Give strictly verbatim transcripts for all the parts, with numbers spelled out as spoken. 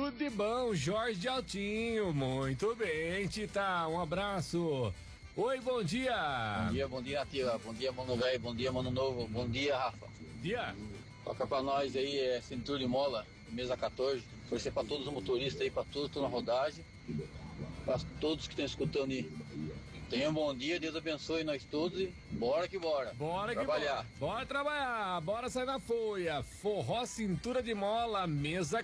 Tudo de bom, Jorge de Altinho. Muito bem, Tita. Um abraço. Oi, bom dia. Bom dia, bom dia, Nativa. Bom dia, Mano Velho. Bom dia, Mano Novo. Bom dia, Rafa. Dia. Toca pra nós aí, é Cintura de Mola, mesa quatorze. Torcer pra todos os motoristas aí, pra todos que estão na rodagem. Pra todos que estão escutando aí. Tenham um bom dia, Deus abençoe nós todos e bora que bora. Bora que trabalhar. bora. Bora trabalhar, bora sair na folha. Forró Cintura de Mola, mesa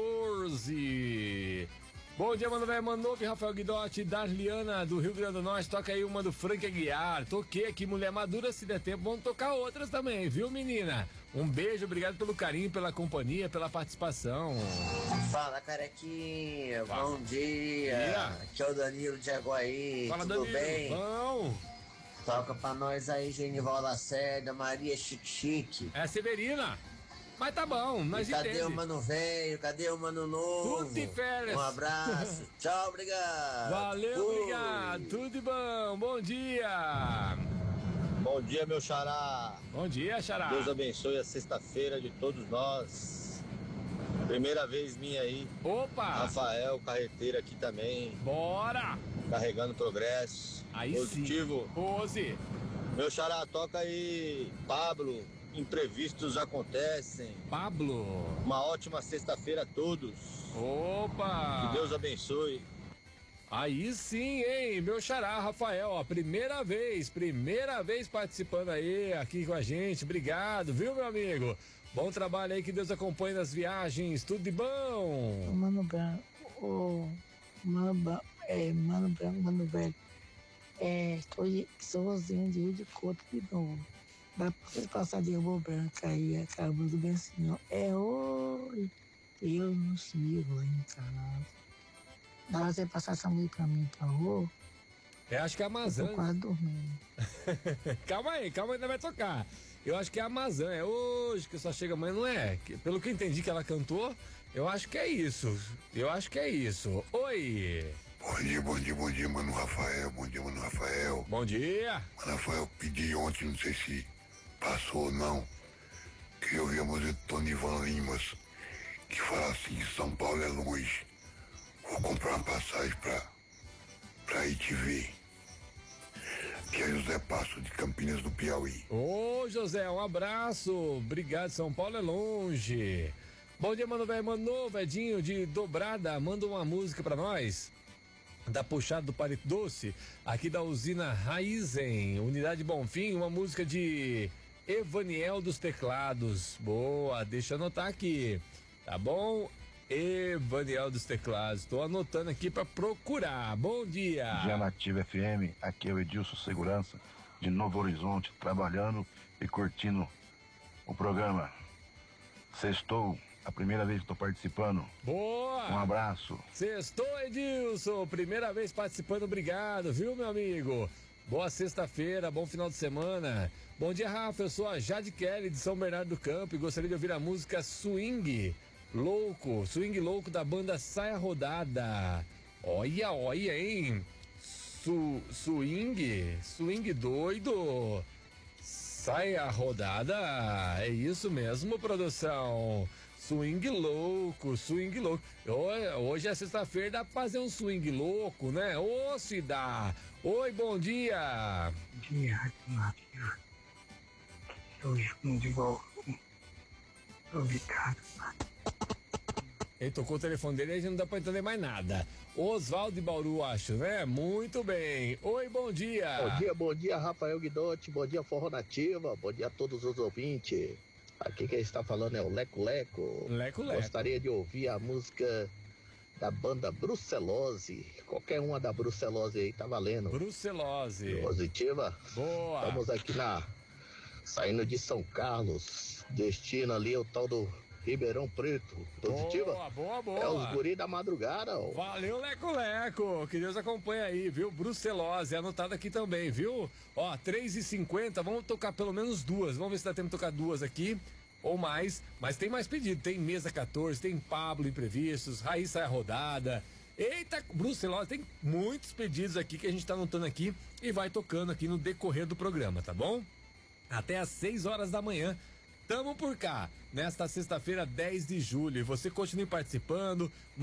quatorze. Bom dia, mano velho, Manove, Rafael Guidotti, Darliana do Rio Grande do Norte, toca aí uma do Frank Aguiar. Toquei aqui, Mulher Madura, se der tempo, vamos tocar outras também, viu, menina? Um beijo, obrigado pelo carinho, pela companhia, pela participação. Fala, carequinha, Fala. bom dia. dia. Aqui é o Danilo de Aguaí, Fala, tudo Danilo. bem? Bom. Toca pra nós aí, Genival Lacerda, Maria Chique Chique. É Severina. Mas tá bom, nós E cadê entendemos. o Mano Velho? Cadê o Mano Novo? Tudo de férias. Um abraço. Tchau, obrigado. Valeu, Fui. obrigado. Tudo de bom. Bom dia. Bom dia, meu xará. Bom dia, Xará. Deus abençoe a sexta-feira de todos nós. Primeira vez minha aí. Opa. Rafael, carreteiro aqui também. Bora. Carregando progresso. Aí positivo. sim. Pose. Meu xará, toca aí, Pablo. Imprevistos acontecem. Pablo. Uma ótima sexta-feira a todos. Opa. Que Deus abençoe. Aí sim, hein, meu xará, Rafael, ó, primeira vez, primeira vez participando aí, aqui com a gente, obrigado, viu, meu amigo? Bom trabalho aí, que Deus acompanhe nas viagens, tudo de bom? Mano Branco, o Mano Branco, é, Mano Branco, Mano Velho, é, tô sozinho de Rio de Couto de novo. Dá pra você passar de Rio Branco aí, acabando bem assim, ó. É, oi, eu não sigo em casa. Dá pra você passar essa música pra mim, por favor? É, acho que é a Eu tô Amazônia. quase dormindo. Calma aí, calma aí, ainda vai tocar. Eu acho que é a Amazônia, é hoje que só chega amanhã, não é? Que- Pelo que eu entendi que ela cantou, eu acho que é isso. Eu acho que é isso. Oi! Bom dia, bom dia, bom dia, mano Rafael. Bom dia, mano Rafael. Bom dia! Mano Rafael, pedi ontem, não sei se passou ou não, que eu vi a música de Tony Van Limas, que fala assim, São Paulo é longe. Vou comprar uma passagem pra, pra ir te ver. Que é José Passo, de Campinas do Piauí. Ô, José, um abraço. Obrigado, São Paulo é longe. Bom dia, mano velho, mano, Vedinho de Dobrada, manda uma música pra nós. Da Puxada do Palito Doce, aqui da usina Raizen, Unidade Bonfim, uma música de Evaniel dos Teclados. Boa, deixa eu anotar aqui, tá bom? Evaniel dos Teclados, tô anotando aqui pra procurar. Bom dia. Dia Nativa F M, aqui é o Edilson Segurança, de Novo Horizonte, trabalhando e curtindo o programa. Sextou, a primeira vez que estou participando. Boa! Um abraço. Sextou, Edilson, primeira vez participando, obrigado, viu, meu amigo? Boa sexta-feira, bom final de semana. Bom dia, Rafa, eu sou a Jade Kelly de São Bernardo do Campo e gostaria de ouvir a música Swing Louco, Swing Louco da banda Saia Rodada. Olha, olha, hein? Su, swing, swing doido. Saia Rodada, é isso mesmo, produção. Swing louco, swing louco. Hoje, hoje é sexta-feira, dá pra fazer um swing louco, né? Ô, se dá. Oi, bom dia. Bom dia, Rádio Nativa. Hoje, de volta. Obrigado. Ele tocou o telefone dele e a gente não dá pra entender mais nada. Oswaldo de Bauru, acho, né? Muito bem. Oi, bom dia. Bom dia, bom dia, Rafael Guidotti. Bom dia, Forró Nativa. Bom dia a todos os ouvintes. Aqui quem está falando é o Leco Leco. Leco Leco. Gostaria de ouvir a música da banda Brucelose. Qualquer uma da Brucelose aí tá valendo. Brucelose. Positiva? Boa. Estamos aqui na... Saindo de São Carlos. Destino ali é o tal do Ribeirão Preto. Positiva? Boa, boa, boa. É os guri da madrugada, ó. Valeu, Leco Leco, que Deus acompanhe aí, viu? Brucelose, anotado aqui também, viu? Ó, três e cinquenta, vamos tocar pelo menos duas, vamos ver se dá tempo de tocar duas aqui, ou mais, mas tem mais pedido, tem Mesa quatorze, tem Pablo Imprevistos, Raiz Saia Rodada, eita, Brucelose, tem muitos pedidos aqui que a gente tá anotando aqui e vai tocando aqui no decorrer do programa, tá bom? Até às seis horas da manhã. Tamo por cá, nesta sexta-feira, dez de julho. E você continue participando.